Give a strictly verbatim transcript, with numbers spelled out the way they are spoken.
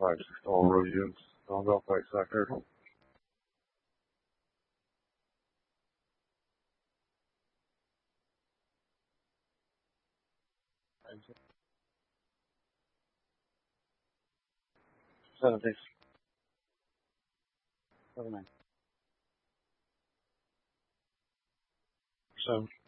five six all Rodians. I'll go fight soccer. Seven six. Seven nine. Seven.